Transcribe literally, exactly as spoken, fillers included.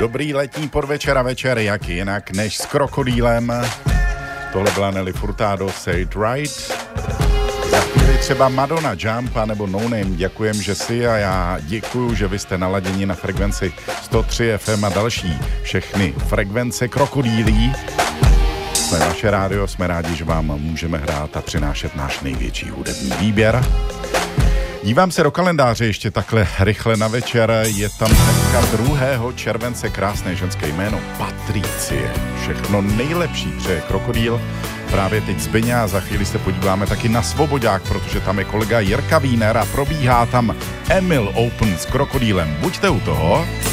Dobrý letní podvečer a večer, jak jinak než s krokodýlem. Tohle byla Nelly Furtado, Say It Right. Za chvíli třeba Madonna, Jump a nebo No Name, děkujem, že si a já děkuju, že vy jste naladěni na frekvenci sto tři Ef Em a další všechny frekvence krokodýlí. Jsme vaše rádio, jsme rádi, že vám můžeme hrát a přinášet náš největší hudební výběr. Dívám se do kalendáře ještě takhle rychle na večer. Je tam dneska druhého července krásné ženské jméno Patricie. Všechno nejlepší přeje Krokodýl. Právě teď Zbyňa a za chvíli se podíváme taky na Svobodák, protože tam je kolega Jirka Wiener a probíhá tam Emil Open s Krokodýlem. Buďte u toho.